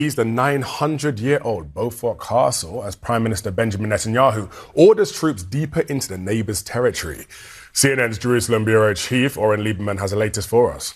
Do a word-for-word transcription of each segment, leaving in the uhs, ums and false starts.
He's the nine hundred year old Beaufort Castle as Prime Minister Benjamin Netanyahu orders troops deeper into the neighbor's territory. C N N's Jerusalem Bureau Chief Oren Lieberman has the latest for us.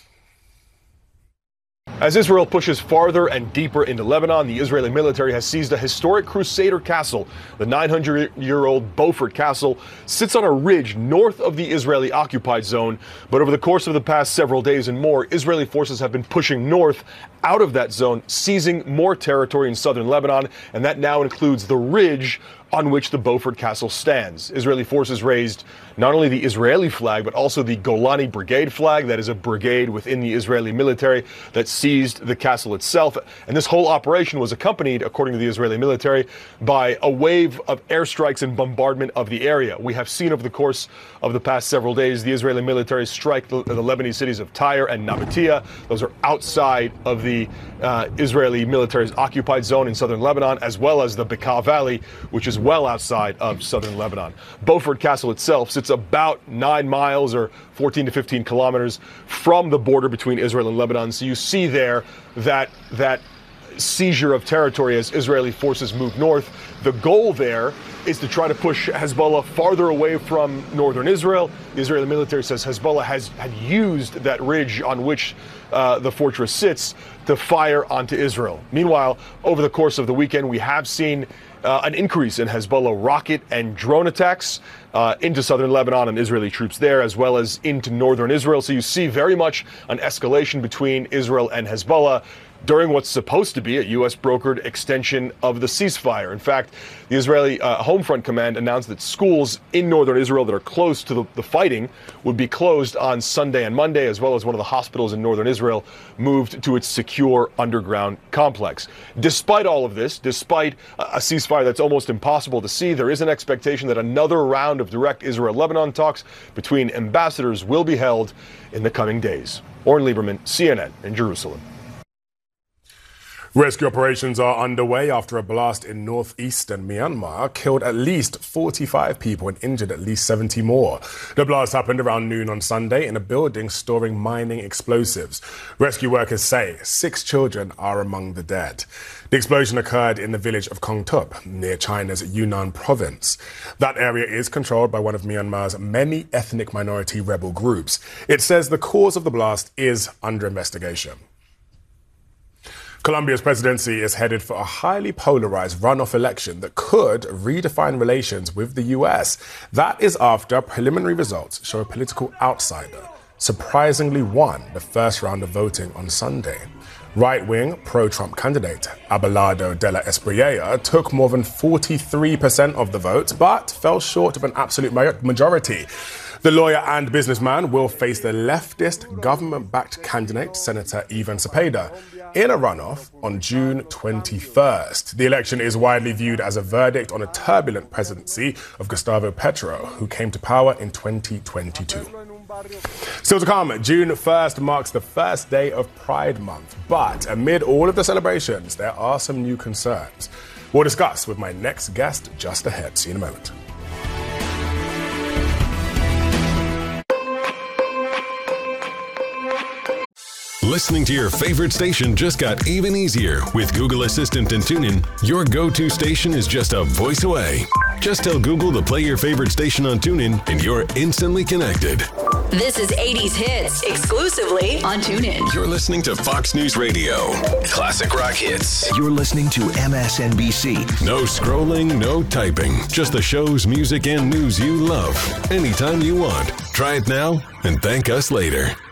As Israel pushes farther and deeper into Lebanon, the Israeli military has seized a historic Crusader castle. The nine hundred year old Beaufort Castle sits on a ridge north of the Israeli occupied zone. But over the course of the past several days and more, Israeli forces have been pushing north out of that zone, seizing more territory in southern Lebanon, and that now includes the ridge on which the Beaufort Castle stands. Israeli forces raised not only the Israeli flag, but also the Golani Brigade flag. That is a brigade within the Israeli military that seized the castle itself. And this whole operation was accompanied, according to the Israeli military, by a wave of airstrikes and bombardment of the area. We have seen over the course of the past several days the Israeli military strike the, the Lebanese cities of Tyre and Nabatea. Those are outside of the uh, Israeli military's occupied zone in southern Lebanon, as well as the Bekaa Valley, which is well outside of southern Lebanon. Beaufort Castle itself sits about nine miles or fourteen to fifteen kilometers from the border between Israel and Lebanon. So you see there that that seizure of territory as Israeli forces move north. The goal there is to try to push Hezbollah farther away from northern Israel. The Israeli military says Hezbollah has had used that ridge on which uh, the fortress sits to fire onto Israel. Meanwhile, over the course of the weekend, we have seen Uh, an increase in Hezbollah rocket and drone attacks uh, into southern Lebanon and Israeli troops there, as well as into northern Israel. So you see very much an escalation between Israel and Hezbollah during what's supposed to be a U S brokered extension of the ceasefire. In fact, the Israeli uh, Home Front Command announced that schools in northern Israel that are close to the, the fighting would be closed on Sunday and Monday, as well as one of the hospitals in northern Israel moved to its secure underground complex. Despite all of this, despite a, a ceasefire that's almost impossible to see, there is an expectation that another round of direct Israel-Lebanon talks between ambassadors will be held in the coming days. Oren Lieberman, C N N in Jerusalem. Rescue operations are underway after a blast in northeastern Myanmar killed at least forty-five people and injured at least seventy more. The blast happened around noon on Sunday in a building storing mining explosives. Rescue workers say six children are among the dead. The explosion occurred in the village of Kongtup, near China's Yunnan province. That area is controlled by one of Myanmar's many ethnic minority rebel groups. It says the cause of the blast is under investigation. Colombia's presidency is headed for a highly polarized runoff election that could redefine relations with the U S. That is after preliminary results show a political outsider surprisingly won the first round of voting on Sunday. Right-wing pro-Trump candidate Abelardo de la Espriella took more than forty-three percent of the vote, but fell short of an absolute majority. The lawyer and businessman will face the leftist government-backed candidate, Senator Ivan Cepeda, in a runoff on June twenty-first. The election is widely viewed as a verdict on a turbulent presidency of Gustavo Petro, who came to power in twenty twenty-two. Still to come, June first marks the first day of Pride Month, but amid all of the celebrations, there are some new concerns. We'll discuss with my next guest just ahead. See you in a moment. Listening to your favorite station just got even easier. With Google Assistant and TuneIn, your go-to station is just a voice away. Just tell Google to play your favorite station on TuneIn and you're instantly connected. This is eighties Hits, exclusively on TuneIn. You're listening to Fox News Radio. Classic rock hits. You're listening to M S N B C. No scrolling, no typing. Just the shows, music, and news you love. Anytime you want. Try it now and thank us later.